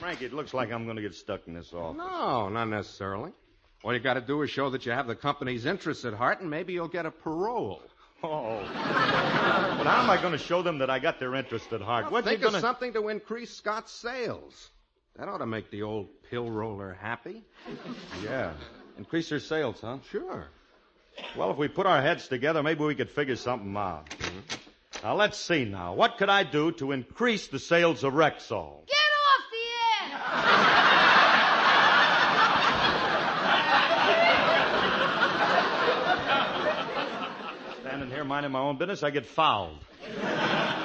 Frankie, it looks like I'm going to get stuck in this office. No, not necessarily. All you got to do is show that you have the company's interests at heart, and maybe you'll get a parole. Oh. But how am I going to show them that I got their interest at heart? Well, think of something to increase Scott's sales. That ought to make the old pill roller happy. Yeah. Increase their sales, huh? Sure. Well, if we put our heads together, maybe we could figure something out. Now, let's see now. What could I do to increase the sales of Rexall? Get off the air! Standing here minding my own business, I get fouled.